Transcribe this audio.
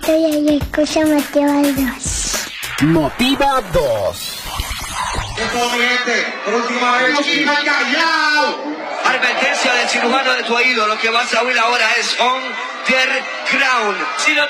Estoy ahí, escucha Motiva 2. Motiva 2. Última vez, callao. Advertencia del cirujano de tu oído. Lo que vas a oír ahora es On the Ground. Si no